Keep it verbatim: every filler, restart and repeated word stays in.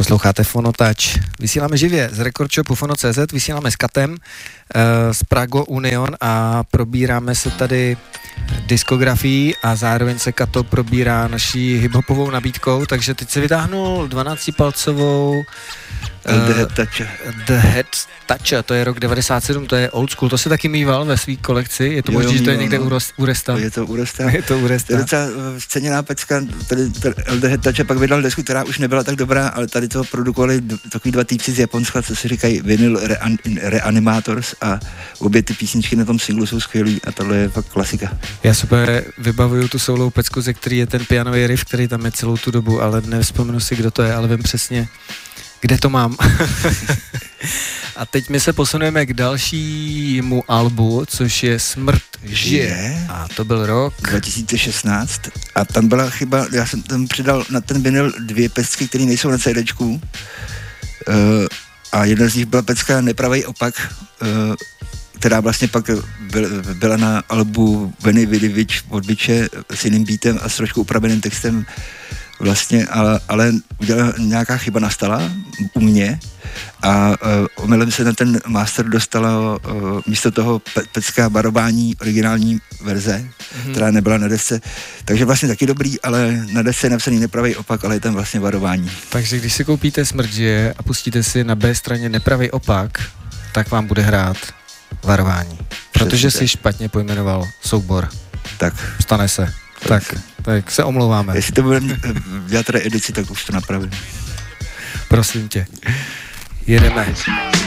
Posloucháte Fonotač. Vysíláme živě z Record Shopu Fono tečka cé zet, vysíláme s Katem uh, z Prago Union a probíráme se tady diskografii a zároveň se Kato probírá naší hiphopovou nabídkou, takže teď se vytáhnul dvanáctipalcovou uh, The Head Touch. The Head Touch, to je rok devadesát sedm, to je old school, to se taky mýval ve své kolekci, je to možné, že to je někde no. u Resta? Je to u Resta. Je to u Resta. To je docela ceněná pecka, tady The Head Touch pak vydal desku, která už nebyla tak dobrá, ale tady to produkovali takový dva týpci z Japonska, co se říkají Vinyl Rean- Reanimators a obě ty písničky na tom singlu jsou skvělý a tohle je fakt klasika. Já super vybavuju tu soulou pecku, ze který je ten pianový riff, který tam je celou tu dobu, ale nevzpomenu si, kdo to je, ale vím přesně, kde to mám. A teď my se posuneme k dalšímu albu, což je Smrt žije. A to byl rok dva tisíce šestnáct a tam byla chyba, já jsem tam přidal na ten vinyl dvě pecky, které nejsou na CDčku. Uh, a jedna z nich byla pecka Nepravej opak, uh, která vlastně pak byla na albu Veny Vidivič od Biče s jiným beatem a s trošku upraveným textem vlastně, ale, ale udělala, nějaká chyba nastala u mě a uh, omylem se na ten master dostalo uh, místo toho pe- pecká barování originální verze, mm-hmm. která nebyla na desce, takže vlastně taky dobrý, ale na desce je napsaný Nepravej opak, ale je tam vlastně varování. Takže když si koupíte Smrt žije a pustíte si na B straně Nepravej opak, tak vám bude hrát varování, protože si špatně pojmenoval soubor. Tak. Stane se. Tak, tak, tak se omlouváme. Jestli to budeme dělat reedici, tak už to napravím. Prosím tě. Jedeme.